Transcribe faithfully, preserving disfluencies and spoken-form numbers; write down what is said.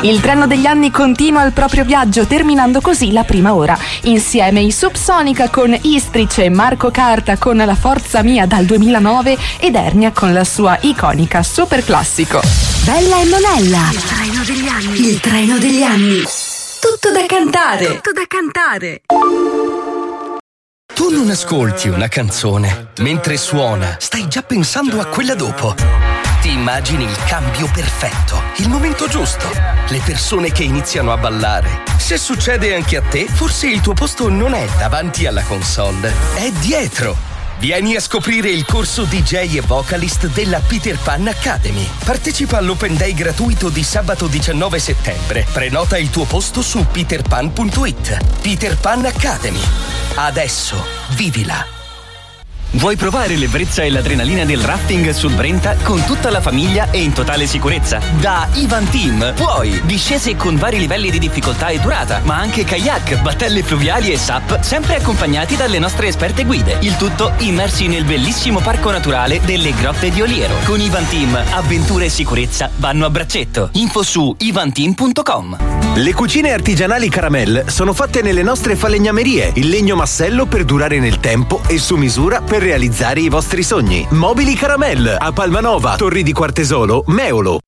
Il treno degli anni continua il proprio viaggio, terminando così la prima ora. Insieme i Subsonica con Istrich e Marco Carta con La Forza Mia dal duemilanove ed Ernia con la sua iconica Super Classico. Bella e Monella. Il treno degli anni. Il treno degli anni. Tutto da cantare. Tutto da cantare. Tu non ascolti una canzone, mentre suona, stai già pensando a quella dopo. Ti immagini il cambio perfetto, il momento giusto, le persone che iniziano a ballare. Se succede anche a te, forse il tuo posto non è davanti alla console, è dietro. Vieni a scoprire il corso D J e vocalist della Peter Pan Academy. Partecipa all'Open Day gratuito di sabato diciannove settembre. Prenota il tuo posto su peterpan punto it. Peter Pan Academy. Adesso vivila. Vuoi provare l'ebbrezza e l'adrenalina del rafting sul Brenta con tutta la famiglia e in totale sicurezza? Da Ivan Team puoi! Discese con vari livelli di difficoltà e durata, ma anche kayak, battelle fluviali e S U P, sempre accompagnati dalle nostre esperte guide. Il tutto immersi nel bellissimo parco naturale delle Grotte di Oliero. Con Ivan Team, avventura e sicurezza vanno a braccetto. Info su ivanteam punto com. Le cucine artigianali Caramel sono fatte nelle nostre falegnamerie, il legno massello per durare nel tempo e su misura per realizzare i vostri sogni. Mobili Caramel a Palmanova, Torri di Quartesolo, Meolo.